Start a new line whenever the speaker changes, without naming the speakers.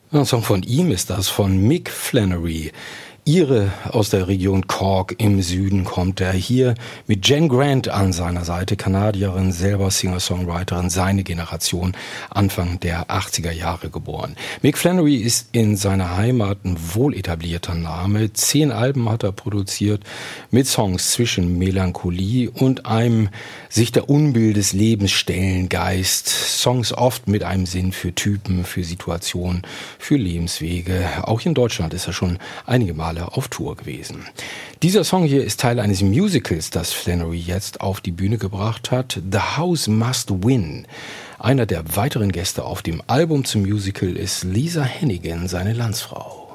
Ein Song von ihm ist das, von Mick Flannery. Ire aus der Region Cork im Süden kommt er hier mit Jen Grant an seiner Seite, Kanadierin, selber Singer-Songwriterin, seine Generation, Anfang der 80er Jahre geboren. Mick Flannery ist in seiner Heimat ein wohl etablierter Name. 10 Alben hat er produziert mit Songs zwischen Melancholie und einem sich der Unbill des Lebens stellen Geist. Songs oft mit einem Sinn für Typen, für Situationen, für Lebenswege. Auch in Deutschland ist er schon einige Male auf Tour gewesen. Dieser Song hier ist Teil eines Musicals, das Flannery jetzt auf die Bühne gebracht hat. The House Must Win. Einer der weiteren Gäste auf dem Album zum Musical ist Lisa Hannigan, seine Landsfrau.